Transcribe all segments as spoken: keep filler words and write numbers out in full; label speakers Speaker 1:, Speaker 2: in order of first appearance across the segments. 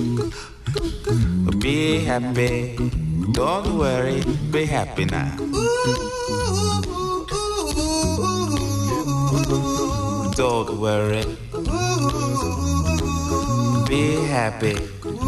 Speaker 1: Be happy, don't worry, be happy now. Don't worry, be happy.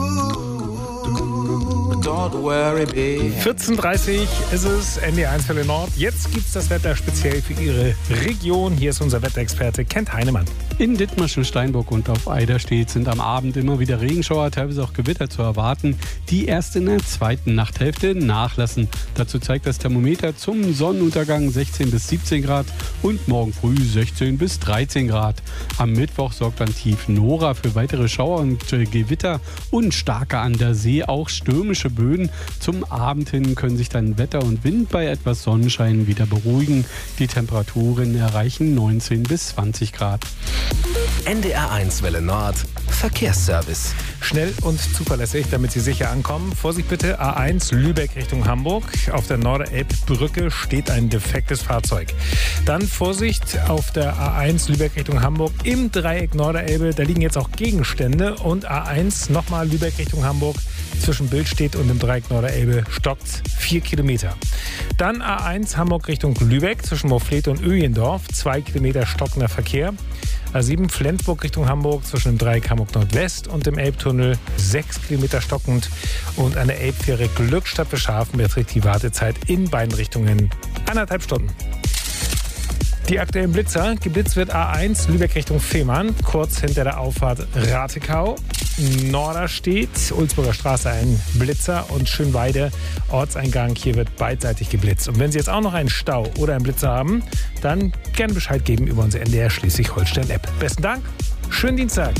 Speaker 1: Don't worry, be happy.
Speaker 2: vierzehn Uhr dreißig ist es, N D R eins Welle Nord. Jetzt gibt's das Wetter speziell für Ihre Region. Hier ist unser Wetterexperte Kent Heinemann.
Speaker 3: In Dithmarschen, Steinburg und auf Eiderstedt sind am Abend immer wieder Regenschauer, teilweise auch Gewitter zu erwarten, die erst in der zweiten Nachthälfte nachlassen. Dazu zeigt das Thermometer zum Sonnenuntergang sechzehn bis siebzehn Grad und morgen früh sechzehn bis dreizehn Grad. Am Mittwoch sorgt dann tief Nora für weitere Schauer und äh, Gewitter und starke an der See, auch stürmische Böen. Zum Abend hin können sich dann Wetter und Wind bei etwas Sonnenschein wieder beruhigen. Die Temperaturen erreichen neunzehn bis zwanzig Grad.
Speaker 4: N D R eins Welle Nord Verkehrsservice.
Speaker 2: Schnell und zuverlässig, damit Sie sicher ankommen. Vorsicht bitte, A eins Lübeck Richtung Hamburg. Auf der Norderelbbrücke steht ein defektes Fahrzeug. Dann Vorsicht auf der A eins Lübeck Richtung Hamburg im Dreieck Norderelbe. Da liegen jetzt auch Gegenstände. Und A eins nochmal Lübeck Richtung Hamburg. Zwischen Billstedt und dem Dreieck Norderelbe stockt vier Kilometer. Dann A eins Hamburg Richtung Lübeck zwischen Moorflete und Öjendorf. Zwei Kilometer stockender Verkehr. A sieben Flensburg Richtung Hamburg zwischen dem Dreieck Hamburg Nordwest und dem Elbtunnel sechs Kilometer stockend. Und an der Elbfähre Glückstadt Beschafen beträgt die Wartezeit in beiden Richtungen anderthalb Stunden. Die aktuellen Blitzer. Geblitzt wird A eins Lübeck Richtung Fehmarn, kurz hinter der Auffahrt Ratekau. Norderstedt, Ulzburger Straße ein Blitzer und Schönweide, Ortseingang, hier wird beidseitig geblitzt. Und wenn Sie jetzt auch noch einen Stau oder einen Blitzer haben, dann gerne Bescheid geben über unsere N D R Schleswig-Holstein-App. Besten Dank, schönen Dienstag.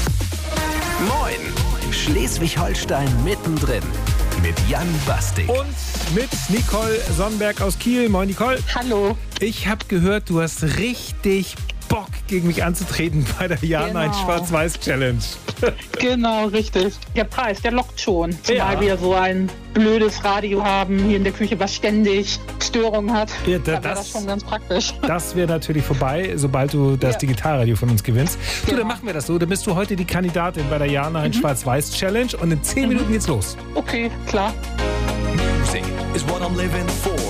Speaker 4: Moin, Schleswig-Holstein mittendrin mit Jan Bastik.
Speaker 2: Und mit Nicole Sonnenberg aus Kiel. Moin Nicole.
Speaker 5: Hallo.
Speaker 2: Ich habe gehört, du hast richtig Bock, gegen mich anzutreten bei der Jana
Speaker 5: Genau.
Speaker 2: Schwarz-Weiß-Challenge.
Speaker 5: Genau, richtig. Der Preis, der lockt schon. Zumal
Speaker 2: Ja.
Speaker 5: wir so ein blödes Radio haben hier in der Küche, was ständig Störungen hat.
Speaker 2: Ja, da-
Speaker 5: da wäre
Speaker 2: das-
Speaker 5: das schon ganz praktisch.
Speaker 2: Das wäre natürlich vorbei, sobald du das
Speaker 5: Ja.
Speaker 2: Digitalradio von uns gewinnst. Du,
Speaker 5: Genau.
Speaker 2: dann machen wir das so. Dann bist du heute die Kandidatin bei der Jana in Schwarz-Weiß-Challenge und in zehn Minuten geht's los.
Speaker 5: Okay, klar.
Speaker 4: Music is what I'm living for.